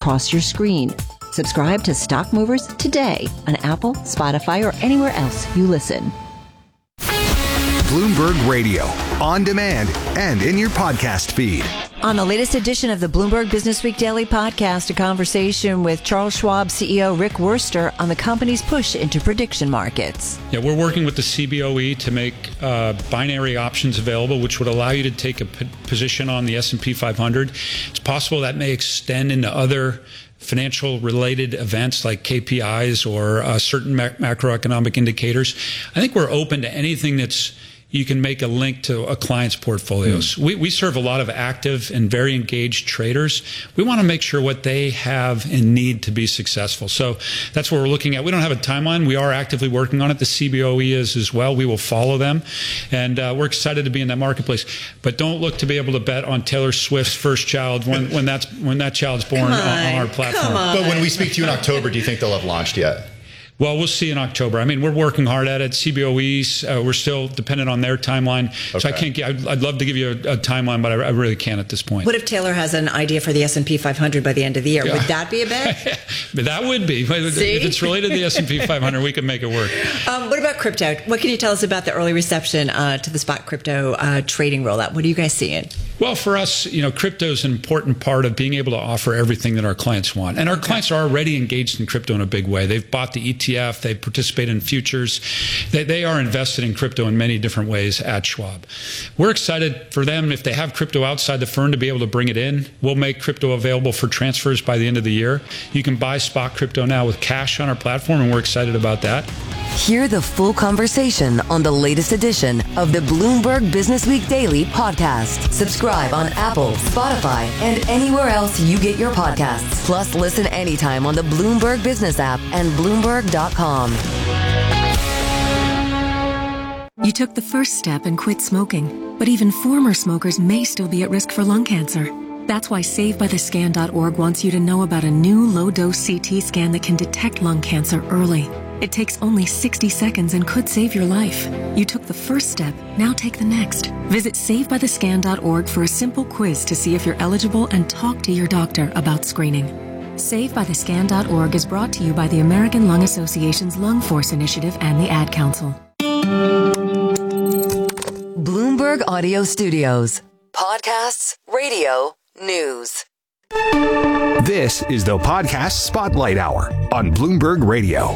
across your screen. Subscribe to Stock Movers today on Apple, Spotify, or anywhere else you listen. Bloomberg Radio, on demand and in your podcast feed. On the latest edition of the Bloomberg Business Week Daily Podcast, a conversation with Charles Schwab CEO Rick Wurster on the company's push into prediction markets. Yeah, we're working with the CBOE to make binary options available, which would allow you to take a position on the S&P 500. It's possible that may extend into other financial related events like KPIs or certain macroeconomic indicators. I think we're open to anything that's you can make a link to a client's portfolios. We serve a lot of active and very engaged traders. We want to make sure what they have and need to be successful. So that's what we're looking at. We don't have a timeline. We are actively working on it. The CBOE is as well. We will follow them. And we're excited to be in that marketplace. But don't look to be able to bet on Taylor Swift's first child when that child's born on our platform. But when we speak to you in October, do you think they'll have launched yet? Well, we'll see in October. I mean, we're working hard at it. CBOEs, we're still dependent on their timeline. Okay. So I can't I'd love to give you a timeline, but I really can't at this point. What if Taylor has an idea for the S&P 500 by the end of the year? Would that be a bet? That would be. See? If it's related to the S&P 500, we can make it work. What about crypto? What can you tell us about the early reception to the spot crypto trading rollout? What are you guys seeing? Well, for us, crypto is an important part of being able to offer everything that our clients want. And our clients are already engaged in crypto in a big way. They've bought the ETF. They participate in futures. They are invested in crypto in many different ways at Schwab. We're excited for them, if they have crypto outside the firm, to be able to bring it in. We'll make crypto available for transfers by the end of the year. You can buy spot crypto now with cash on our platform, and we're excited about that. Hear the full conversation on the latest edition of the Bloomberg Business Week Daily Podcast. Subscribe on Apple, Spotify, and anywhere else you get your podcasts. Plus, listen anytime on the Bloomberg Business app and Bloomberg.com. You took the first step and quit smoking, but even former smokers may still be at risk for lung cancer. That's why SaveByTheScan.org wants you to know about a new low-dose CT scan that can detect lung cancer early. It takes only 60 seconds and could save your life. You took the first step, now take the next. Visit SaveByTheScan.org for a simple quiz to see if you're eligible and talk to your doctor about screening. SaveByTheScan.org is brought to you by the American Lung Association's Lung Force Initiative and the Ad Council. Bloomberg Audio Studios. Podcasts, radio, news. This is the Podcast Spotlight Hour on Bloomberg Radio.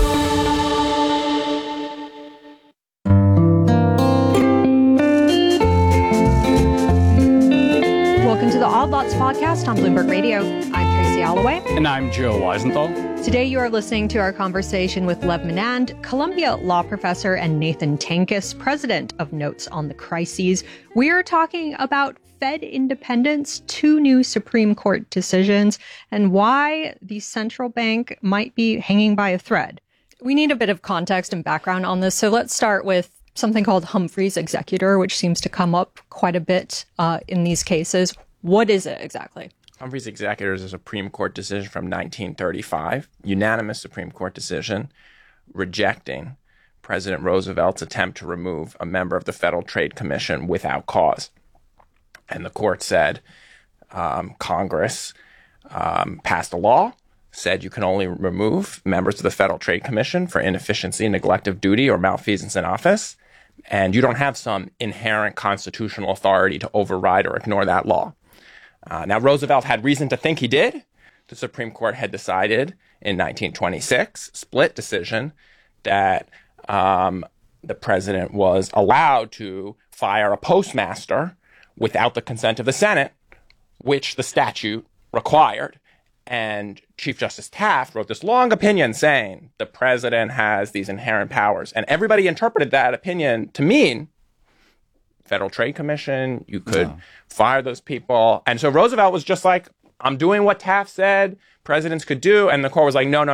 Welcome to the Odd Lots podcast on Bloomberg Radio. I'm Tracy Alloway. And I'm Joe Weisenthal. Today you are listening to our conversation with Lev Menand, Columbia law professor, and Nathan Tankus, president of Notes on the Crises. We are talking about Fed independence, 2 new Supreme Court decisions, and why the central bank might be hanging by a thread. We need a bit of context and background on this, so let's start with something called Humphrey's executor, which seems to come up quite a bit in these cases. What is it exactly? Humphrey's executor is a Supreme Court decision from 1935, unanimous Supreme Court decision rejecting President Roosevelt's attempt to remove a member of the Federal Trade Commission without cause. And the court said Congress passed a law, said you can only remove members of the Federal Trade Commission for inefficiency, neglect of duty, or malfeasance in office, and you don't have some inherent constitutional authority to override or ignore that law. Now, Roosevelt had reason to think he did. The Supreme Court had decided in 1926, split decision, that the president was allowed to fire a postmaster without the consent of the Senate, which the statute required. And Chief Justice Taft wrote this long opinion saying the president has these inherent powers. And everybody interpreted that opinion to mean Federal Trade Commission, you could fire those people. And so Roosevelt was just like, I'm doing what Taft said presidents could do. And the court was like, no.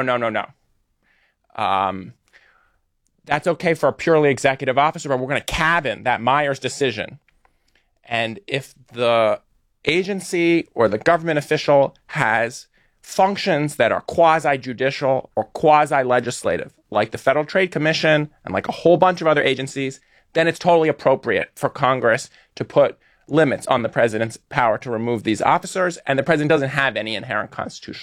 That's okay for a purely executive officer, but we're going to cabin that Myers decision. And if the agency or the government official has functions that are quasi-judicial or quasi-legislative, like the Federal Trade Commission and like a whole bunch of other agencies, then it's totally appropriate for Congress to put limits on the president's power to remove these officers. And the president doesn't have any inherent constitutional